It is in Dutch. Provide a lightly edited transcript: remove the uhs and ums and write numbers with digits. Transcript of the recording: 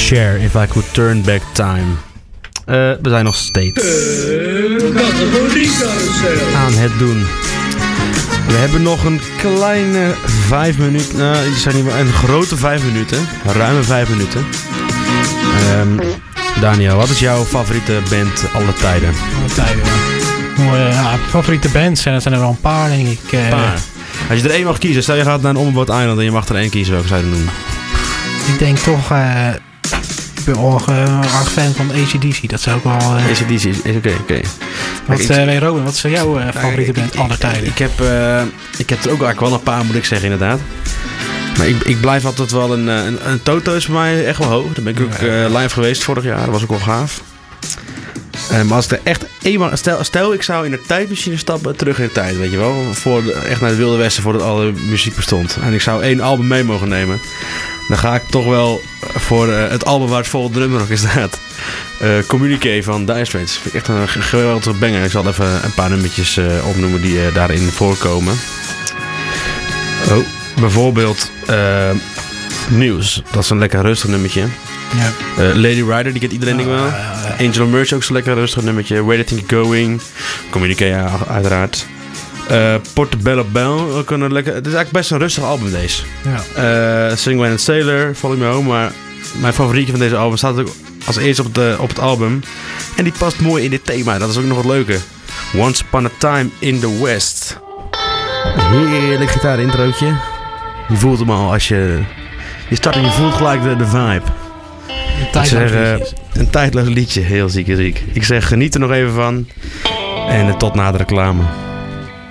Cher, If I Could Turn Back Time. We zijn nog steeds aan het doen. We hebben nog een kleine 5 minuten. Nou, die zijn niet meer een grote 5 minuten. Ruime 5 minuten. Daniel, wat is jouw favoriete band alle tijden? Alle tijden, favoriete bands, dat zijn er wel een paar, denk ik. Als je er één mag kiezen, stel je gaat naar een onbewoond eiland en je mag er één kiezen, welke zou je er noemen? Ik denk toch, ik ben erg fan van AC/DC, dat zou ook wel... AC/DC is oké. Robin, wat is jouw favoriete band aller tijden? Ik heb er ook eigenlijk wel een paar, moet ik zeggen, inderdaad. Maar ik blijf altijd wel een Toto is voor mij echt wel hoog. Daar ben ik ook live geweest vorig jaar, dat was ook wel gaaf. Maar als ik er echt eenmaal... Stel ik zou in de tijdmachine stappen, terug in de tijd, weet je wel. Echt naar het Wilde Westen, voordat alle muziek bestond. En ik zou 1 album mee mogen nemen. Dan ga ik toch wel voor het album waar het vol drummer ook in staat. Communique van Dire Straits. Vind ik echt een geweldige banger. Ik zal even een paar nummertjes opnoemen die daarin voorkomen. Bijvoorbeeld News. Dat is een lekker rustig nummertje. Ja. Lady Rider, die kent iedereen denk ik wel. Angel of Mercy, ook zo'n lekker rustig nummertje. Where Do You Think You're Going? Communique, uiteraard. Portobello Bell, ook een lekker... Het is eigenlijk best een rustig album deze. Ja. Sing When and Sailor, Follow Me Home. Maar mijn favorietje van deze album staat ook als eerste op het album. En die past mooi in dit thema. Dat is ook nog wat leuker. Once Upon a Time in the West. Heerlijk gitaar-introotje. Je voelt hem al als je start en je voelt gelijk de vibe. Een tijdloos liedje. Heel ziek. Ik zeg geniet er nog even van. En tot na de reclame.